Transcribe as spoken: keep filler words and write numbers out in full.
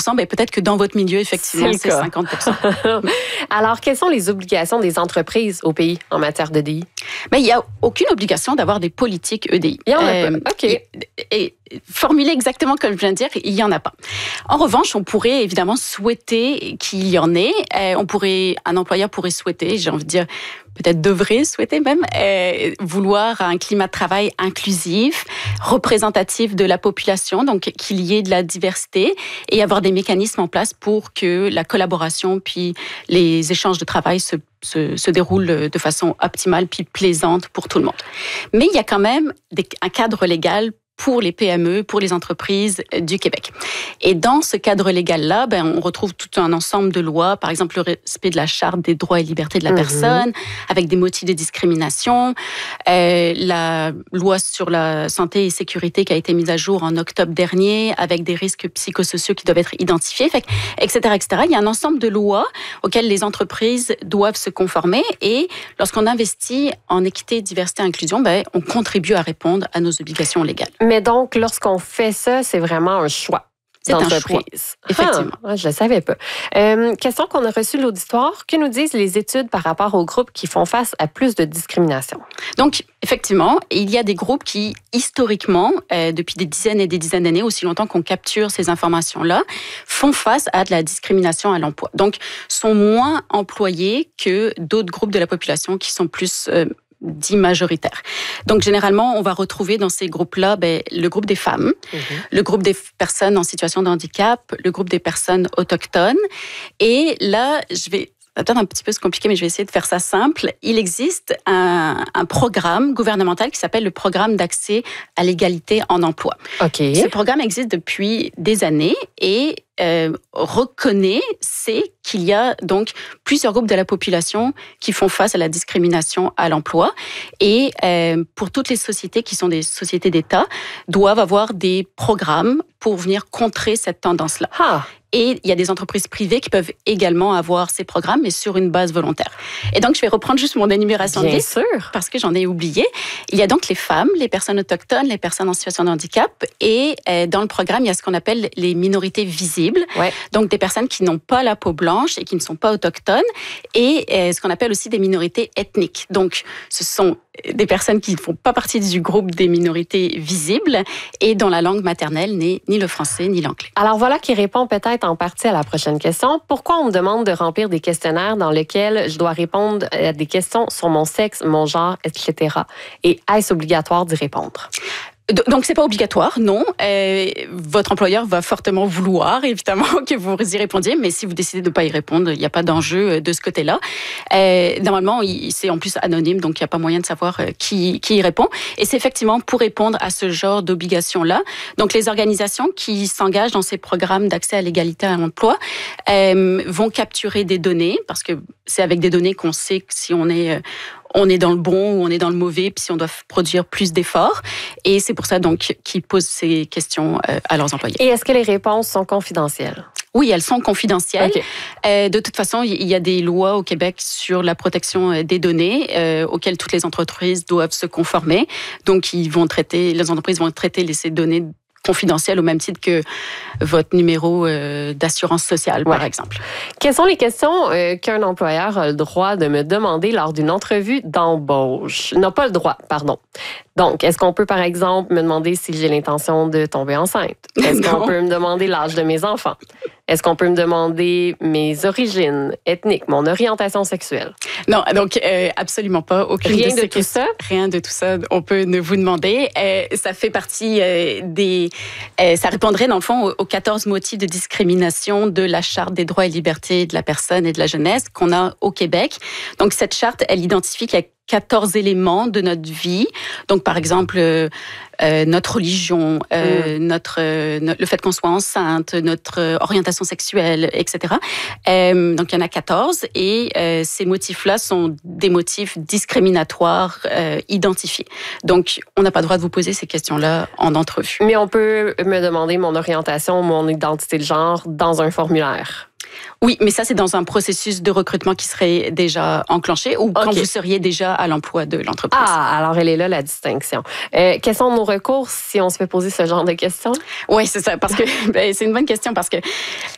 cent, ben, peut-être que dans votre milieu, effectivement, c'est, c'est cinquante pour cent. Alors, quelles sont les obligations des entreprises au pays en matière de D I? Ben, il n'y a aucune obligation d'avoir des politiques E D I. Il y en a euh, pas. OK. Et, et, formulé exactement comme je viens de dire, il n'y en a pas. En revanche, on pourrait évidemment souhaiter qu'il y en ait. Euh, on pourrait, un employeur pourrait souhaiter, j'ai envie de dire, peut-être devrait souhaiter même, euh, vouloir un climat de travail inclusif, représentatif de la population, donc qu'il y ait de la diversité et avoir des mécanismes en place pour que la collaboration puis les échanges de travail se Se, se déroule de façon optimale puis plaisante pour tout le monde. Mais il y a quand même des, un cadre légal pour les P M E, pour les entreprises du Québec. Et dans ce cadre légal-là, ben, on retrouve tout un ensemble de lois, par exemple le respect de la Charte des droits et libertés de la mmh. personne, avec des motifs de discrimination, euh, la loi sur la santé et sécurité qui a été mise à jour en octobre dernier, avec des risques psychosociaux qui doivent être identifiés, fait, et cetera, et cetera. Il y a un ensemble de lois auxquelles les entreprises doivent se conformer, et lorsqu'on investit en équité, diversité, inclusion, ben, on contribue à répondre à nos obligations légales. Mais donc, lorsqu'on fait ça, c'est vraiment un choix. C'est un choix, effectivement. Ah, je ne le savais pas. Euh, question qu'on a reçue de l'auditoire. Que nous disent les études par rapport aux groupes qui font face à plus de discrimination? Donc, effectivement, il y a des groupes qui, historiquement, euh, depuis des dizaines et des dizaines d'années, aussi longtemps qu'on capture ces informations-là, font face à de la discrimination à l'emploi. Donc, sont moins employés que d'autres groupes de la population qui sont plus... Euh, dits majoritaires. Donc, généralement, on va retrouver dans ces groupes-là ben, le groupe des femmes, mmh. le groupe des personnes en situation de handicap, le groupe des personnes autochtones. Et là, je vais... C'est peut-être un petit peu compliqué, mais je vais essayer de faire ça simple. Il existe un, un programme gouvernemental qui s'appelle le Programme d'accès à l'égalité en emploi. Okay. Ce programme existe depuis des années et euh, reconnaît, c'est qu'il y a donc plusieurs groupes de la population qui font face à la discrimination à l'emploi. Et euh, pour toutes les sociétés qui sont des sociétés d'État, doivent avoir des programmes pour venir contrer cette tendance-là. Ah. Et il y a des entreprises privées qui peuvent également avoir ces programmes, mais sur une base volontaire. Et donc, je vais reprendre juste mon énumération Bien de liste, sûr. parce que j'en ai oublié. Il y a donc les femmes, les personnes autochtones, les personnes en situation de handicap. Et euh, dans le programme, il y a ce qu'on appelle les minorités visibles. Ouais. Donc, des personnes qui n'ont pas la peau blanche et qui ne sont pas autochtones. Et euh, ce qu'on appelle aussi des minorités ethniques. Donc, ce sont des personnes qui ne font pas partie du groupe des minorités visibles et dont la langue maternelle n'est ni le français ni l'anglais. Alors voilà qui répond peut-être en partie à la prochaine question. Pourquoi on me demande de remplir des questionnaires dans lesquels je dois répondre à des questions sur mon sexe, mon genre, et cetera. Et est-ce obligatoire d'y répondre? Donc, c'est pas obligatoire, non. Euh, votre employeur va fortement vouloir, évidemment, que vous y répondiez, mais si vous décidez de ne pas y répondre, il n'y a pas d'enjeu de ce côté-là. Euh, normalement, c'est en plus anonyme, donc il n'y a pas moyen de savoir qui, qui y répond. Et c'est effectivement pour répondre à ce genre d'obligation-là. Donc, les organisations qui s'engagent dans ces programmes d'accès à l'égalité à l'emploi euh, vont capturer des données, parce que c'est avec des données qu'on sait que si on est... on est dans le bon ou on est dans le mauvais, puis si on doit produire plus d'efforts. Et c'est pour ça donc qu'ils posent ces questions à leurs employés. Et est-ce que les réponses sont confidentielles? Oui, elles sont confidentielles. Okay. Euh, de toute façon, il y a des lois au Québec sur la protection des données euh, auxquelles toutes les entreprises doivent se conformer. Donc, ils vont traiter, les entreprises vont traiter ces données confidentielles au même titre que votre numéro euh, d'assurance sociale, par ouais. exemple. Quelles sont les questions euh, qu'un employeur a le droit de me demander lors d'une entrevue d'embauche? Non, pas le droit, pardon. Donc, est-ce qu'on peut, par exemple, me demander si j'ai l'intention de tomber enceinte? Est-ce qu'on peut me demander l'âge de mes enfants? Est-ce qu'on peut me demander mes origines ethniques, mon orientation sexuelle? Non, donc euh, absolument pas. Aucune Rien de, de ces tout ça? Rien de tout ça. On peut ne vous demander. Euh, ça fait partie euh, des... Euh, ça répondrait, dans le fond, aux, aux quatorze motifs de discrimination de la Charte des droits et libertés de la personne et de la jeunesse qu'on a au Québec. Donc, cette charte, elle identifie qu'il y a quatorze éléments de notre vie. Donc, par exemple, euh, euh, notre religion, euh, mmh. notre, euh, le fait qu'on soit enceinte, notre orientation sexuelle, et cetera. Euh, donc, il y en a quatorze et euh, ces motifs-là sont des motifs discriminatoires euh, identifiés. Donc, on n'a pas le droit de vous poser ces questions-là en entrevue. Mais on peut me demander mon orientation, mon identité de genre dans un formulaire. Oui, mais ça, c'est dans un processus de recrutement qui serait déjà enclenché ou okay. quand vous seriez déjà à l'emploi de l'entreprise. Ah, alors elle est là, la distinction. Euh, quels sont nos recours si on se fait poser ce genre de questions? Oui, c'est ça, parce que ben, c'est une bonne question parce que